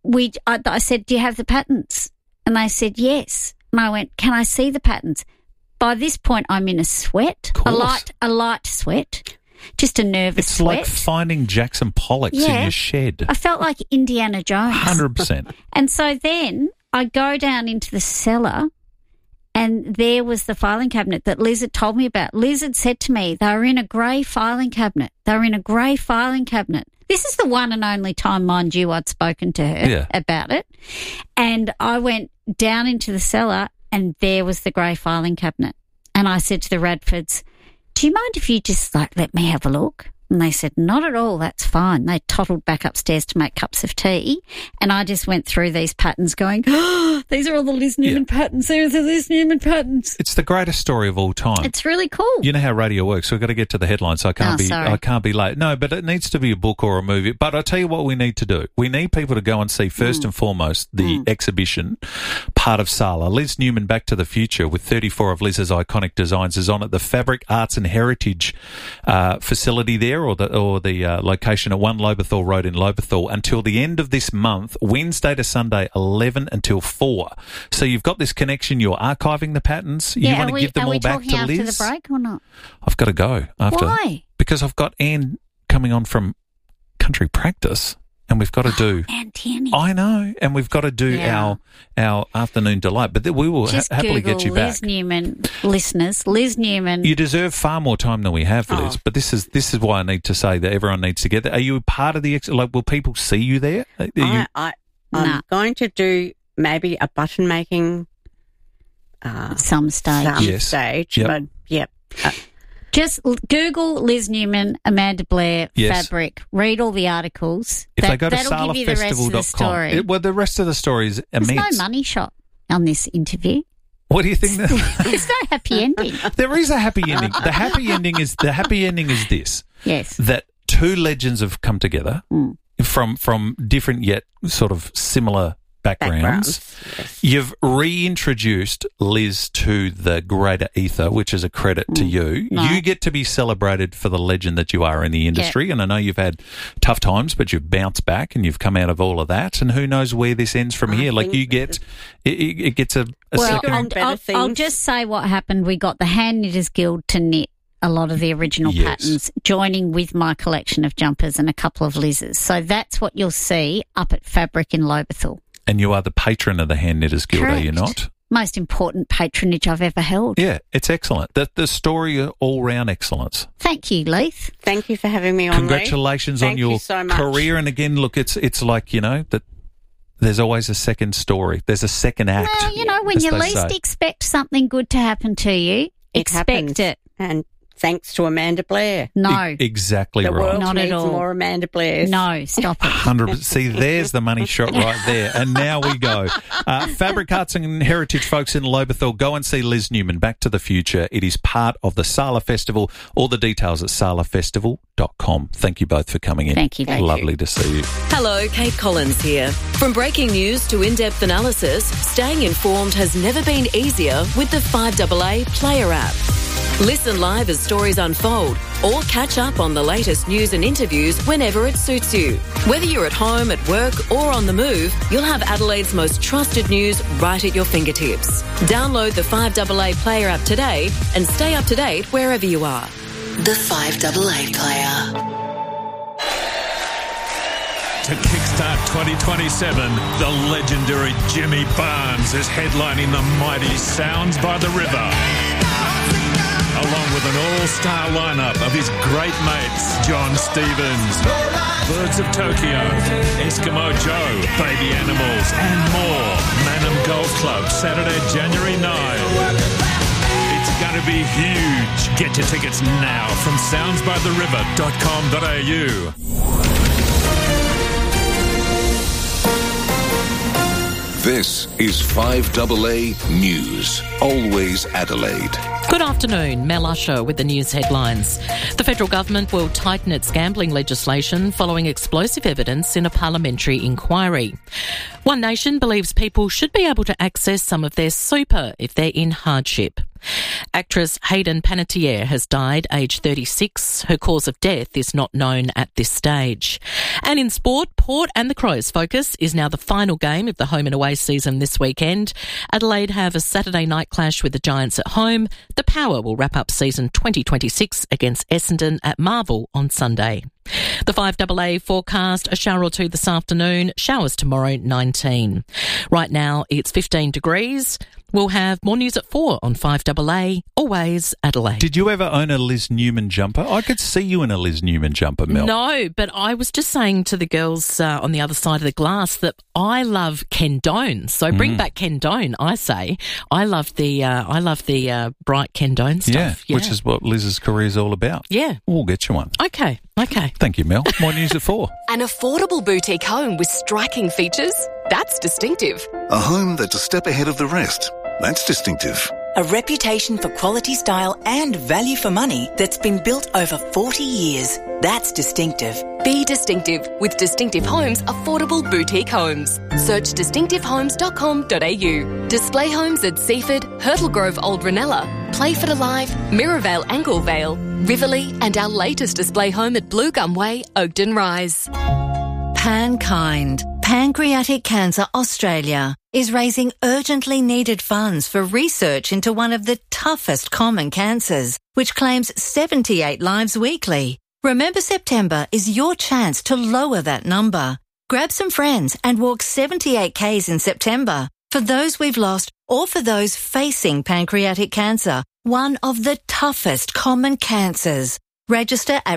I said, do you have the patterns? And they said, yes. And I went, can I see the patterns? By this point, I'm in a sweat, a light sweat, just a nervous sweat. It's like finding Jackson Pollocks in your shed. I felt like Indiana Jones. 100%. And so then I go down into the cellar and there was the filing cabinet that Liz had told me about. Liz had said to me, they were in a grey filing cabinet. This is the one and only time, mind you, I'd spoken to her about it. And I went down into the cellar and there was the grey filing cabinet. And I said to the Radfords, do you mind if you just let me have a look? And they said, not at all, that's fine. They toddled back upstairs to make cups of tea. And I just went through these patterns going, oh, these are all the Liz Newman patterns. These are the Liz Newman patterns. It's the greatest story of all time. It's really cool. You know how radio works. We've got to get to the headlines, so I can't be late. No, but it needs to be a book or a movie. But I'll tell you what we need to do. We need people to go and see, first and foremost, the exhibition, part of Sala. Liz Newman Back to the Future, with 34 of Liz's iconic designs, is on at the Fabric Arts and Heritage facility there, or the location at 1 Lobethal Road in Lobethal, until the end of this month, Wednesday to Sunday, 11 until 4. So you've got this connection. You're archiving the patterns. You want to give them all back to Liz. Are we talking after the break or not? I've got to go after. Why? Because I've got Anne coming on from Country Practice, and we've got to do. Antigone. I know, and we've got to do our afternoon delight. But we will happily get you back. Liz Newman, listeners. Liz Newman. You deserve far more time than we have, Liz. But this is why I need to say that everyone needs to get there. Are you a part of the? Will people see you there? I'm going to do maybe a button making. Some stage. Yep. But yep. Just Google Liz Newman, Amanda Blair, Fabric. Read all the articles. If they go to that'll give you the rest of the story. The rest of the story is immense. There's no money shot on this interview. What do you think? There's no happy ending. There is a happy ending. The happy ending is this. Yes. That two legends have come together from different yet sort of similar backgrounds. Yes. You've reintroduced Liz to the greater ether, which is a credit to you. No. You get to be celebrated for the legend that you are in the industry. And I know you've had tough times, but you've bounced back and you've come out of all of that. And who knows where this ends from here? Like it gets a second. I'll just say what happened. We got the Hand Knitters Guild to knit a lot of the original patterns, joining with my collection of jumpers and a couple of Liz's. So that's what you'll see up at Fabric in Lobethal. And you are the patron of the Hand Knitters Guild, Correct. are you not? Most important patronage I've ever held. Yeah, it's excellent. The story, all-round excellence. Thank you, Leith. Thank you for having me on, Congratulations on your career. And again, look, it's like, that there's always a second story. There's a second act. Well, when you least expect something good to happen to you, expect it. And thanks to Amanda Blair. No. Exactly right. The world Not needs at all. more Amanda Blairs. No, stop it. 100%. See, there's the money shot right there. And now we go. Fabric Arts and Heritage folks in Lobethal, go and see Liz Newman, Back to the Future. It is part of the Sala Festival. All the details at salafestival.com. Thank you both for coming in. Thank you. Lovely to see you. Hello, Kate Collins here. From breaking news to in-depth analysis, staying informed has never been easier with the 5AA Player app. Listen live as stories unfold or catch up on the latest news and interviews whenever it suits you. Whether you're at home, at work or on the move, you'll have Adelaide's most trusted news right at your fingertips. Download the 5AA Player app today and stay up to date wherever you are. The 5AA Player. To kickstart 2027, the legendary Jimmy Barnes is headlining the mighty Sounds by the River, along with an all-star lineup of his great mates, John Stevens, Birds of Tokyo, Eskimo Joe, Baby Animals, and more. Manham Golf Club, Saturday, January 9. It's going to be huge. Get your tickets now from soundsbytheriver.com.au. This is 5AA News. Always Adelaide. Good afternoon. Mel Usher with the news headlines. The federal government will tighten its gambling legislation following explosive evidence in a parliamentary inquiry. One Nation believes people should be able to access some of their super if they're in hardship. Actress Hayden Panettiere has died, aged 36. Her cause of death is not known at this stage. And in sport, Port and the Crows focus is now the final game of the home and away season this weekend. Adelaide have a Saturday night clash with the Giants at home. The Power will wrap up season 2026 against Essendon at Marvel on Sunday. The 5AA forecast, a shower or two this afternoon, showers tomorrow, 19. Right now, it's 15 degrees. We'll have more news at 4 on 5AA, always Adelaide. Did you ever own a Liz Newman jumper? I could see you in a Liz Newman jumper, Mel. No, but I was just saying to the girls on the other side of the glass that I love Ken Doan. So bring back Ken Doan, I say. I love the bright Ken Doan stuff. Yeah, which is what Liz's career is all about. Yeah. We'll get you one. Okay. Thank you, Mel. More news at 4. An affordable boutique home with striking features? That's distinctive. A home that's a step ahead of the rest? That's distinctive. A reputation for quality, style and value for money that's been built over 40 years. That's distinctive. Be distinctive with Distinctive Homes Affordable Boutique Homes. Search distinctivehomes.com.au. Display homes at Seaford, Hurtle Grove Old Ranella, Playford Alive, Mirrorvale Anglevale, Riverlea and our latest display home at Blue Gum Way, Oakden Rise. PanKind, Pancreatic Cancer Australia, is raising urgently needed funds for research into one of the toughest common cancers, which claims 78 lives weekly. Remember September is your chance to lower that number. Grab some friends and walk 78 Ks in September for those we've lost or for those facing pancreatic cancer, one of the toughest common cancers. Register at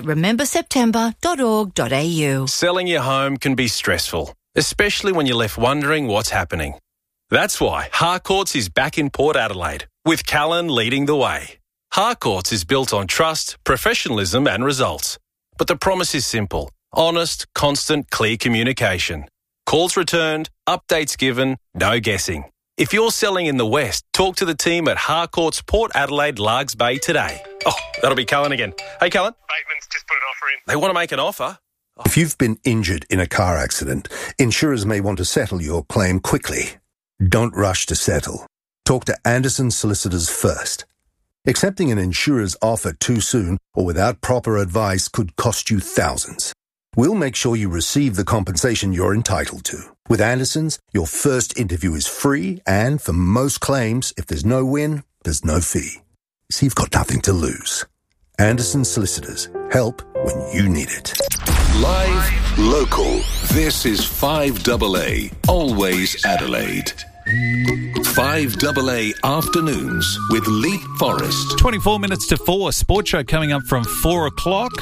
rememberseptember.org.au. Selling your home can be stressful, especially when you're left wondering what's happening. That's why Harcourts is back in Port Adelaide, with Callan leading the way. Harcourts is built on trust, professionalism and results. But the promise is simple: honest, constant, clear communication. Calls returned, updates given, no guessing. If you're selling in the West, talk to the team at Harcourts Port Adelaide Largs Bay today. Oh, that'll be Callan again. Hey, Callan. Bateman's just put an offer in. They want to make an offer? If you've been injured in a car accident, insurers may want to settle your claim quickly. Don't rush to settle. Talk to Anderson Solicitors first. Accepting an insurer's offer too soon or without proper advice could cost you thousands. We'll make sure you receive the compensation you're entitled to. With Anderson's, your first interview is free, and for most claims, if there's no win, there's no fee. So you've got nothing to lose. Anderson Solicitors. Help when you need it. Live, local. This is 5AA, always Adelaide. 5AA Afternoons with Leap Forest. 24 minutes to 4. Sport show coming up from 4 o'clock.